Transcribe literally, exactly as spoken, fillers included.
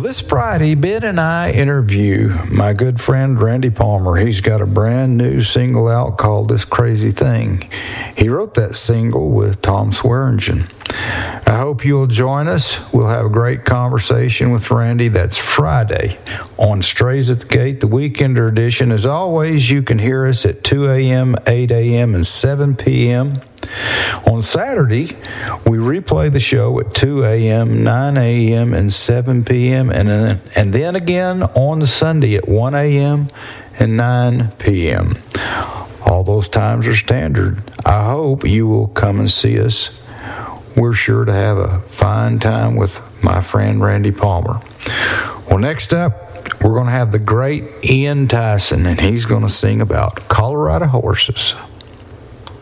this Friday, Ben and I interview my good friend Randy Palmer. He's got a brand new single out called This Crazy Thing. He wrote that single with Tom Swearingen. I hope you'll join us. We'll have a great conversation with Randy. That's Friday on Strays at the Gate, the Weekender edition. As always, you can hear us at two a.m., eight a.m., and seven p.m. On Saturday, we replay the show at two a.m., nine a.m., and seven p.m., and then, and then again on Sunday at one a.m. and nine p.m. All those times are standard. I hope you will come and see us. We're sure to have a fine time with my friend Randy Palmer. Well, next up, we're going to have the great Ian Tyson, and he's going to sing about Colorado horses.